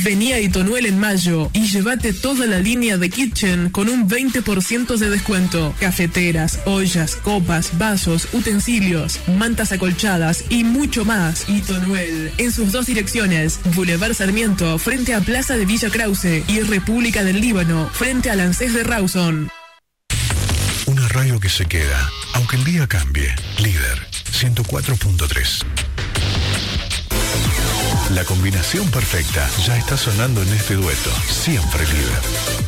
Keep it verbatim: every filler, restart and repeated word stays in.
Vení a Itonuel en mayo y llévate toda la línea de Kitchen con un veinte por ciento de descuento. Cafeteras, ollas, copas, vasos, utensilios, mantas acolchadas y mucho más. Itonuel, en sus dos direcciones, Boulevard Sarmiento, frente a Plaza de Villa Krause, y República del Líbano, frente al ANSES de Rawson. Una radio que se queda, aunque el día cambie. Líder ciento cuatro punto tres. La combinación perfecta ya está sonando en este dueto. Siempre líder.